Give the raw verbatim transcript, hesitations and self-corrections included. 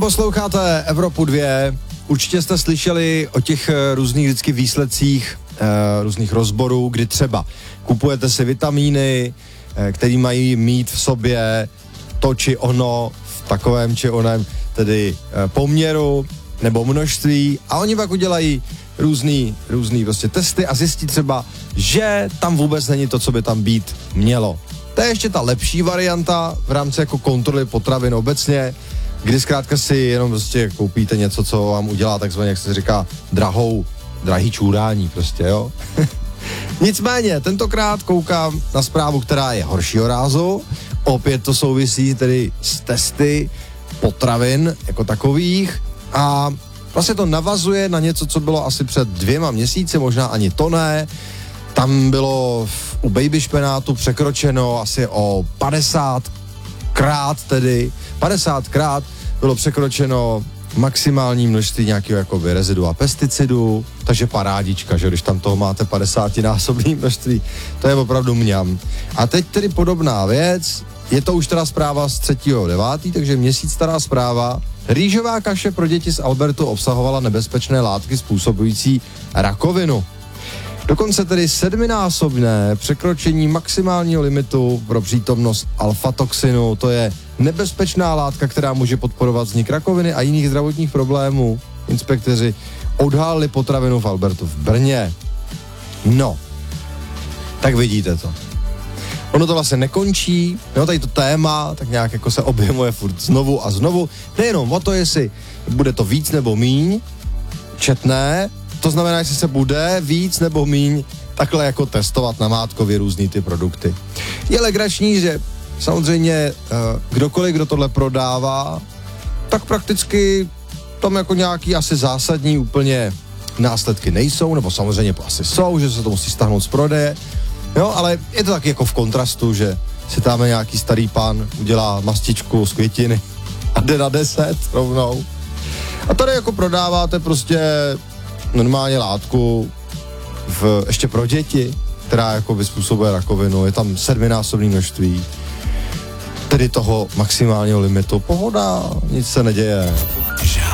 Posloucháte Evropu dvě, určitě jste slyšeli o těch různých vždycky výsledcích, e, různých rozborů, kdy třeba kupujete si vitamíny, e, které mají mít v sobě to či ono v takovém či oném tedy e, poměru nebo množství a oni pak udělají různý, různý prostě testy a zjistí třeba, že tam vůbec není to, co by tam být mělo. To je ještě ta lepší varianta v rámci jako kontroly potravin obecně, kdy zkrátka si jenom prostě koupíte něco, co vám udělá takzvaně, jak se říká, drahou, drahý čůrání prostě, jo. Nicméně, tentokrát koukám na zprávu, která je horšího rázu. Opět to souvisí tedy s testy potravin jako takových a vlastně to navazuje na něco, co bylo asi před dvěma měsíci, možná ani to ne. Tam bylo u baby špenátu překročeno asi o padesát krát tedy, padesátkrát bylo překročeno maximální množství nějakého jakoby rezidua pesticidů, takže parádička, že když tam toho máte padesátinásobné množství, to je opravdu mňam. A teď tedy podobná věc, je to už teda zpráva z třetího devátého takže měsíc stará zpráva. Rýžová kaše pro děti z Albertu obsahovala nebezpečné látky způsobující rakovinu. Dokonce tedy sedminásobné překročení maximálního limitu pro přítomnost alfatoxinu, to je nebezpečná látka, která může podporovat vznik rakoviny a jiných zdravotních problémů. Inspektoři odhalili potravinu v Albertu v Brně. No, tak vidíte to. Ono to vlastně nekončí, no tady to téma tak nějak jako se objevuje furt znovu a znovu. Nejenom o to, jestli bude to víc nebo míň, četné, to znamená, jestli se bude víc nebo míň takhle jako testovat namátkově různý ty produkty. Je legrační, že samozřejmě kdokoliv, kdo tohle prodává, tak prakticky tam jako nějaký asi zásadní úplně následky nejsou, nebo samozřejmě asi jsou, že se to musí stáhnout z prodeje, jo, ale je to taky jako v kontrastu, že si tam nějaký starý pán udělá mastičku z květiny a jde na deset rovnou. A tady jako prodáváte prostě normálně látku v, ještě pro děti, která jako vyspůsobuje rakovinu, je tam sedminásobné množství, tedy toho maximálního limitu. Pohoda, nic se neděje.